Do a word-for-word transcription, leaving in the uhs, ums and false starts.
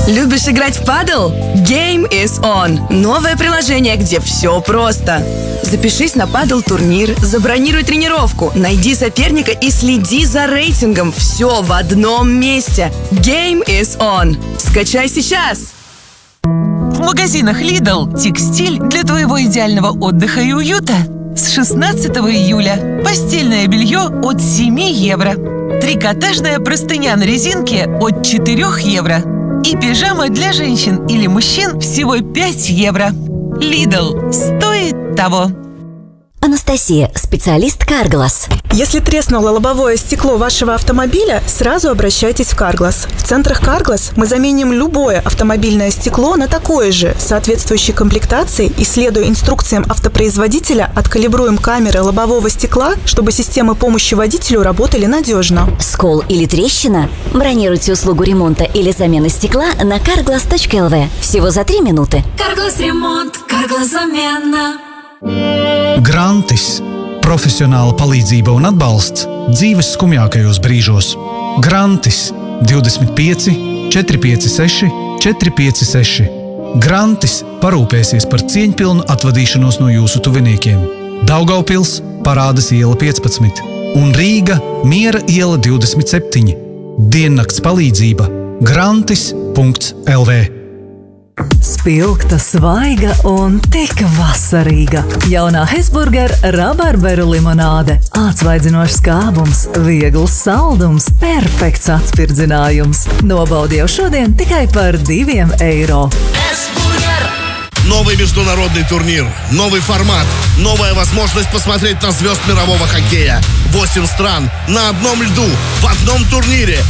Любишь играть в падл? Game is on. Новое приложение, где все просто. Запишись на падл-турнир, забронируй тренировку, найди соперника и следи за рейтингом. Все в одном месте. Game is on. Скачай сейчас! В магазинах Lidl текстиль для твоего идеального отдыха и уюта. С шестнадцатого июля постельное белье от семи евро. Трикотажная простыня на резинке от четырёх евро. И пижама для женщин или мужчин всего пять евро. Lidl стоит того. Анастасия, специалист Carglass. Если треснуло лобовое стекло вашего автомобиля, сразу обращайтесь в Carglass. В центрах Carglass мы заменим любое автомобильное стекло на такое же, соответствующей комплектации, и, следуя инструкциям автопроизводителя, откалибруем камеры лобового стекла, чтобы системы помощи водителю работали надежно. Скол или трещина? Бронируйте услугу ремонта или замены стекла на carglass точка эл ви. Всего за три минуты. Carglass ремонт, Carglass замена. Grantis – profesionāla palīdzība un atbalsts dzīves skumjākajos brīžos. Grantis divdesmit pieci četri pieci seši četri pieci seši. Grantis parūpēsies par cieņpilnu atvadīšanos no jūsu tuviniekiem. Daugavpils – Parādas iela piecpadsmit un Rīga – Miera iela divdesmit septiņi. Diennakts palīdzība – grantis punkts el vē. Spilgta, svaiga un tik vasarīga. Jaunā Hesburger rabarberu limonāde. Atsvaidzinošs skābums, viegls saldums, perfekts atspirdzinājums. Nobaudi jau šodien tikai par diviem eiro. Новый международный турнир, новый формат, новая возможность посмотреть на звезд мирового хоккея. Восемь стран на одном льду, в одном турнире.